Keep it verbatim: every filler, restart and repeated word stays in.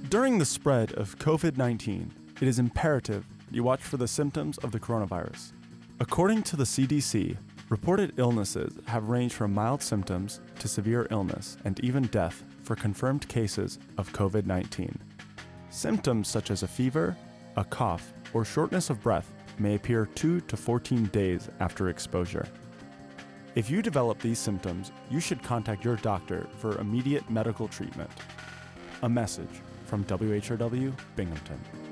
During the spread of covid nineteen, it is imperative you watch for the symptoms of the coronavirus. According to the C D C, reported illnesses have ranged from mild symptoms to severe illness and even death for confirmed cases of covid nineteen. Symptoms such as a fever, a cough, or shortness of breath may appear two to fourteen days after exposure. If you develop these symptoms, you should contact your doctor for immediate medical treatment. A message from W H R W Binghamton.